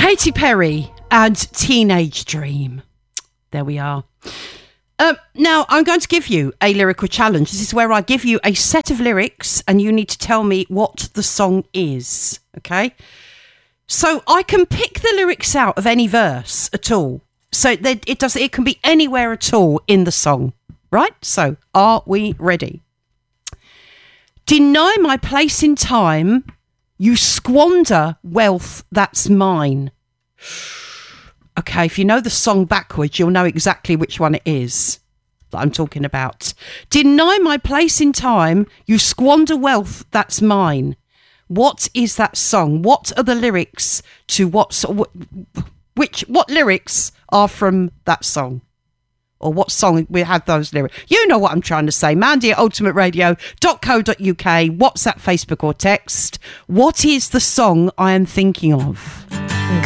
Katy Perry and Teenage Dream. There we are. Now, I'm going to give you a lyrical challenge. This is where I give you a set of lyrics and you need to tell me what the song is, okay? So I can pick the lyrics out of any verse at all. So it can be anywhere at all in the song, right? So are we ready? Deny my place in time, you squander wealth that's mine. Okay, if you know the song backwards, you'll know exactly which one it is that I'm talking about. Deny my place in time, you squander wealth that's mine. What is that song? What are the lyrics to what lyrics are from that song? Or what song we had those lyrics? You know what I'm trying to say. Mandy@ultimateradio.co.uk, WhatsApp, Facebook or text. What is the song I am thinking of?